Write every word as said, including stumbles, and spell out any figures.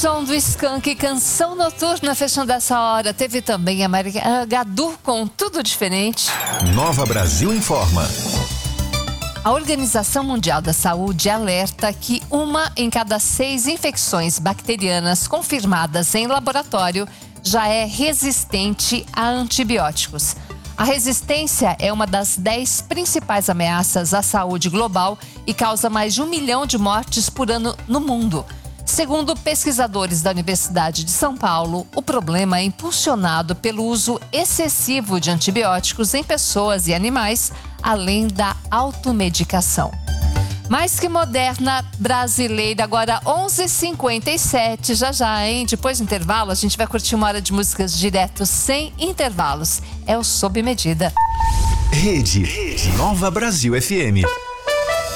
som do Skank, Canção Noturna, fechando essa hora. Teve também a Maria Gadu com Tudo Diferente. Nova Brasil informa. A Organização Mundial da Saúde alerta que uma em cada seis infecções bacterianas confirmadas em laboratório já é resistente a antibióticos. A resistência é uma das dez principais ameaças à saúde global e causa mais de um milhão de mortes por ano no mundo. Segundo pesquisadores da Universidade de São Paulo, o problema é impulsionado pelo uso excessivo de antibióticos em pessoas e animais, além da automedicação. Mais que moderna brasileira, agora onze e cinquenta e sete, já já, hein? Depois do intervalo, a gente vai curtir uma hora de músicas direto, sem intervalos. É o Sob Medida. Rede, Rede Nova Brasil F M.